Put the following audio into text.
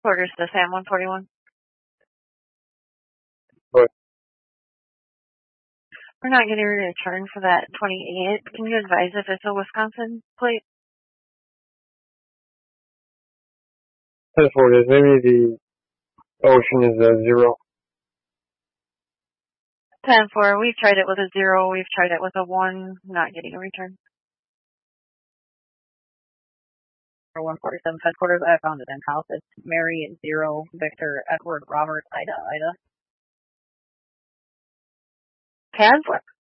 Quarters to Sam 141. What? We're not getting a return for that 28. Can you advise if it's a Wisconsin plate? 10-4 is. Maybe the ocean is a 0. 10-4. We've tried it with a 0. We've tried it with a 1. Not getting a return. For 147 headquarters, I found it in-house. It's Mary 0, Victor, Edward, Robert, Ida. Cancel.